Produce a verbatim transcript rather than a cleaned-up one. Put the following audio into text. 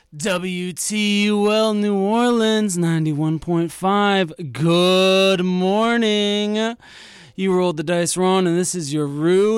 W T U L New Orleans ninety-one point five. Good morning. You rolled the dice, Ron, and this is your Rue